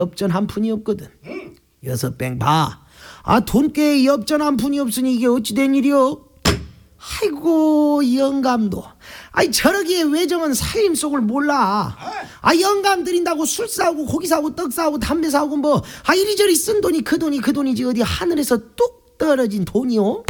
엽전 한 푼이 없거든. 여섯뱅 봐. 돈꾀에 엽전 한 푼이 없으니 이게 어찌 된 일이여? 아이고 영감도 저러기에 외정은 살림 속을 몰라. 영감 드린다고 술 사고 고기 사고 떡 사고 담배 사고 뭐 이리저리 쓴 돈이 그 돈이지 어디 하늘에서 뚝 떨어진 돈이요?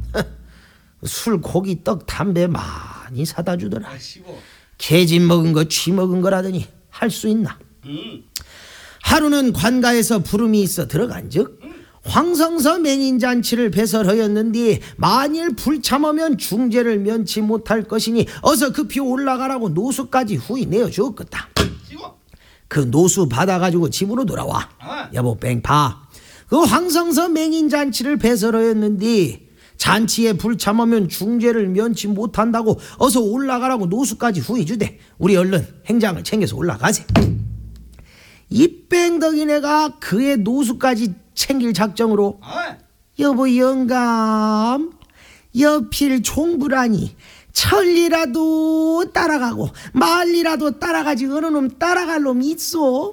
술 고기 떡 담배 많이 사다 주더라. 개집 먹은 거 쥐 먹은 거라더니 할 수 있나? 하루는 관가에서 부름이 있어 들어간즉 황성서 맹인잔치를 배설하였는데 만일 불참하면 중재를 면치 못할 것이니 어서 급히 올라가라고 노수까지 후이 내어주었겠다. 그 노수 받아가지고 집으로 돌아와. 여보 뺑파, 그 황성서 맹인잔치를 배설하였는데 잔치에 불참하면 중재를 면치 못한다고 어서 올라가라고 노수까지 후이 주되 우리 얼른 행장을 챙겨서 올라가세. 이 뺑덕이네가 그의 노수까지 챙길 작정으로 여보 영감 여필 종부라니 천리라도 따라가고 말리라도 따라가지 어느 놈 따라갈 놈 있어?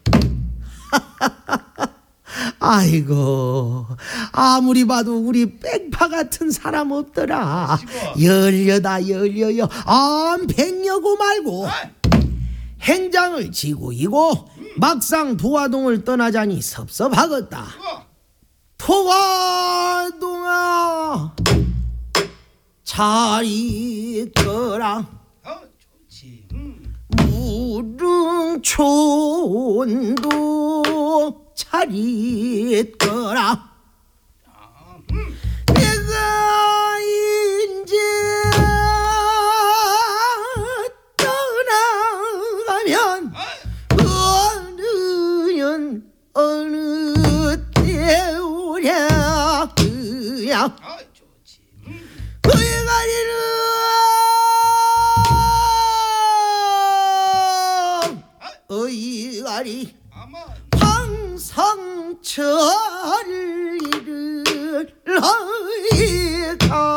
아이고 아무리 봐도 우리 뺑파 같은 사람 없더라. 열려요 백려고 말고 행장을 지고 이고 막상 도화동을 떠나자니 섭섭하겠다. 도화동아 잘 있거라. 무릉촌도 잘 있거라. 내가 이제 떠나가면 어느 때 오랴 그야 그의 가리는 어이가리 황성철을 어이가